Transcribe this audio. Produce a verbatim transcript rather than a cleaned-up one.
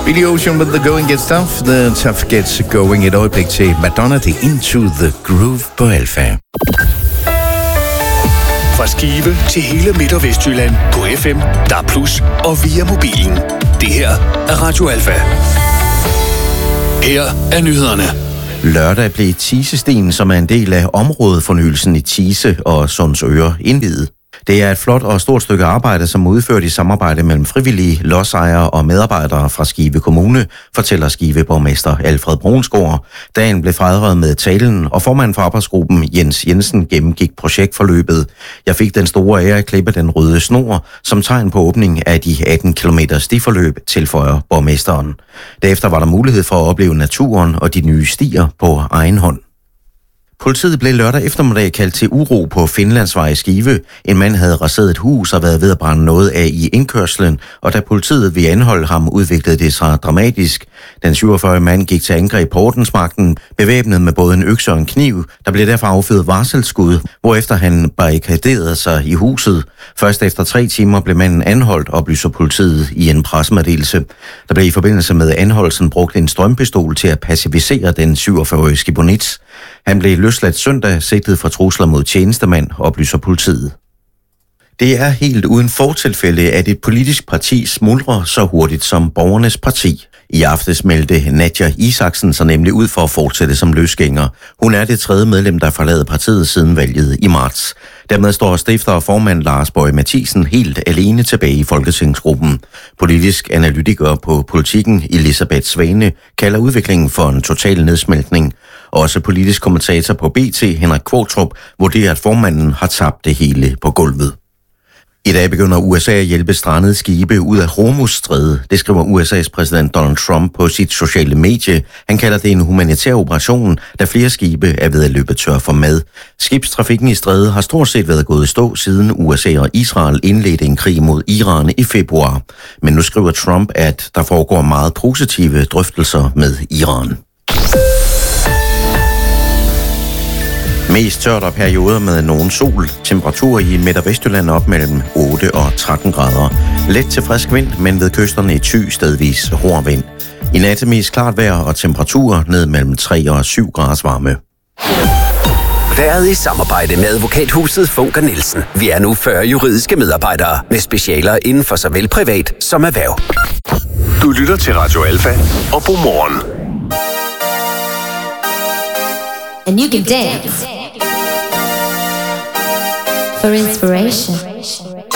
Billy Ocean with The Going Gets Tough. The Tough Gets Going. Et øjeblik til Madonna, The Into the Groove på Alfa. Fra Skive til hele Midt- og Vestjylland på F M, D A B plus, og via mobilen. Det her er Radio Alfa. Her er nyhederne. Lørdag blev Tisesten, som er en del af områdefornyelsen i Tise og Sundsøre, indviet. Det er et flot og stort stykke arbejde, som er udført i samarbejde mellem frivillige, lodsejere og medarbejdere fra Skive Kommune, fortæller Skive-borgmester Alfred Brunsgaard. Dagen blev fejret med talen, og formanden for arbejdsgruppen Jens Jensen gennemgik projektforløbet. Jeg fik den store ære at klippe den røde snor som tegn på åbning af de atten kilometer stiforløb, tilføjer borgmesteren. Derefter var der mulighed for at opleve naturen og de nye stier på egen hånd. Politiet blev lørdag eftermiddag kaldt til uro på Finlandsvej i Skive. En mand havde raseret et hus og været ved at brænde noget af i indkørslen, og da politiet ville anholde ham, udviklede det sig dramatisk. Den syvogfyrre-årige mand gik til angreb på ordensmagten, bevæbnet med både en økse og en kniv. Der blev derfor affyret varselsskud, hvorefter han barrikaderede sig i huset. Først efter tre timer blev manden anholdt, oplyser politiet i en pressemeddelelse. Der blev i forbindelse med anholdelsen brugt en strømpistol til at pacificere den syvogfyrre-årige skibonit. Han blev løsladt søndag, sigtet for trusler mod tjenestemand, oplyser politiet. Det er helt uden fortilfælde, at et politisk parti smuldrer så hurtigt som Borgernes Parti. I aftes meldte Nadja Isaksen sig nemlig ud for at fortsætte som løsgænger. Hun er det tredje medlem, der forlader partiet siden valget i marts. Dermed står stifter og formand Lars Boje Mathiesen helt alene tilbage i folketingsgruppen. Politisk analytiker på Politikken Elisabeth Svane kalder udviklingen for en total nedsmeltning. Også politisk kommentator på B T Henrik Kvartrup vurderer, at formanden har tabt det hele på gulvet. I dag begynder U S A at hjælpe strandede skibe ud af Hormuzstrædet. Det skriver U S A's præsident Donald Trump på sit sociale medie. Han kalder det en humanitær operation, da flere skibe er ved at løbe tør for mad. Skibstrafikken i strædet har stort set været gået i stå, siden U S A og Israel indledte en krig mod Iran i februar. Men nu skriver Trump, at der foregår meget positive drøftelser med Iran. Mest tørt og perioder med nogen sol. Temperatur i Midt- og Vestjylland op mellem otte og tretten grader. Let til frisk vind, men ved kysterne i Thy stedvis hård vind. I nat mest klart vejr og temperatur ned mellem tre og syv grader varme. Været i samarbejde med advokathuset Funker Nielsen. Vi er nu fyrre juridiske medarbejdere med specialer inden for såvel privat som erhverv. Du lytter til Radio Alfa og Godmorgen. And you can dance for inspiration.